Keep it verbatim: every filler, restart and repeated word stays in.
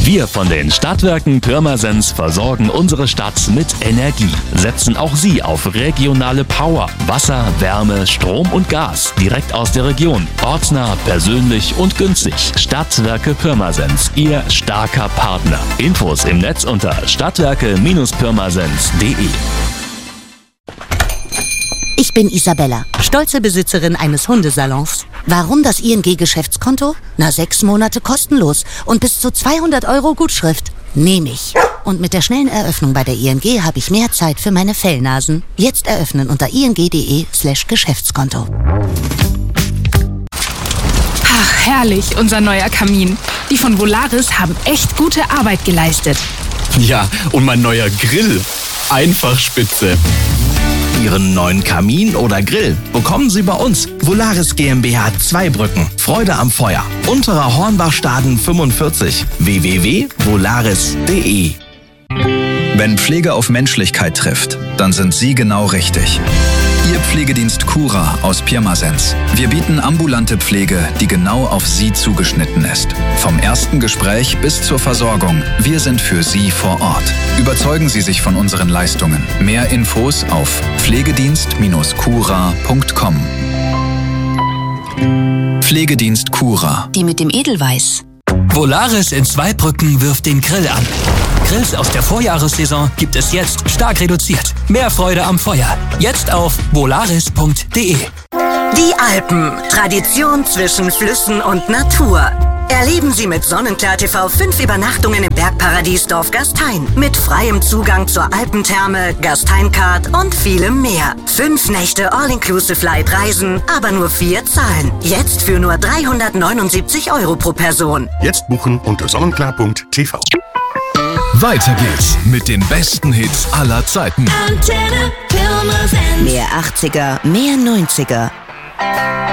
Wir von den Stadtwerken Pirmasens versorgen unsere Stadt mit Energie, setzen auch Sie auf regionale Power, Wasser, Wärme, Strom und Gas direkt aus der Region. Ortsnah, persönlich und günstig. Stadtwerke Pirmasens, Ihr starker Partner. Infos im Netz unter stadtwerke Pirmasens punkt de. Ich bin Isabella, stolze Besitzerin eines Hundesalons. Warum das I N G-Geschäftskonto? Na, sechs Monate kostenlos und bis zu zweihundert Euro Gutschrift. Nehme ich. Und mit der schnellen Eröffnung bei der I N G habe ich mehr Zeit für meine Fellnasen. Jetzt eröffnen unter ing.de slash Geschäftskonto. Ach, herrlich, unser neuer Kamin. Die von Volaris haben echt gute Arbeit geleistet. Ja, und mein neuer Grill. Einfach spitze. Ihren neuen Kamin oder Grill bekommen Sie bei uns. Volaris GmbH Zweibrücken. Freude am Feuer. Unterer Hornbachstaden fünfundvierzig. w w w punkt volaris punkt de. Wenn Pflege auf Menschlichkeit trifft, dann sind Sie genau richtig. Ihr Pflegedienst Cura aus Pirmasens. Wir bieten ambulante Pflege, die genau auf Sie zugeschnitten ist. Vom ersten Gespräch bis zur Versorgung. Wir sind für Sie vor Ort. Überzeugen Sie sich von unseren Leistungen. Mehr Infos auf pflegedienst cura punkt com. Pflegedienst Cura. Die mit dem Edelweiß. Volaris in Zweibrücken wirft den Grill an. Grills aus der Vorjahressaison gibt es jetzt stark reduziert. Mehr Freude am Feuer. Jetzt auf volaris punkt de. Die Alpen. Tradition zwischen Flüssen und Natur. Erleben Sie mit Sonnenklar T V fünf Übernachtungen im Bergparadies Dorf Gastein. Mit freiem Zugang zur Alpentherme, Gastein-Card und vielem mehr. Fünf Nächte All-Inclusive-Flight-Reisen, aber nur vier zahlen. Jetzt für nur dreihundertneunundsiebzig Euro pro Person. Jetzt buchen unter sonnenklar punkt t v. Weiter geht's mit den besten Hits aller Zeiten. Antenne Pirmasens. Mehr achtziger, mehr neunziger.